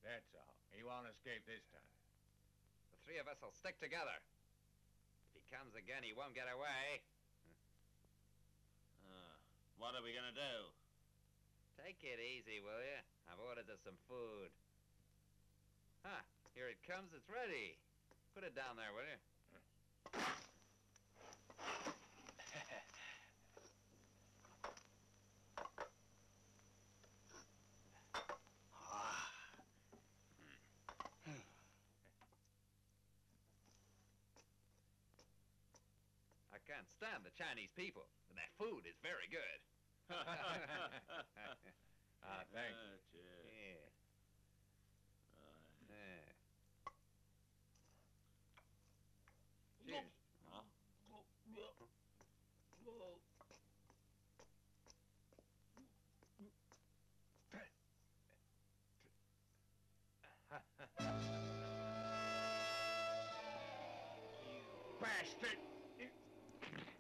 That's all. He won't escape this time. The three of us will stick together. If he comes again, he won't get away. What are we gonna do? Take it easy, will you? I've ordered us some food. Huh, here it comes, it's ready. Put it down there, will you? I can't stand the Chinese people, but their food is very good. Thank you. Cheers. Yeah. Cheers. Huh? Bastard!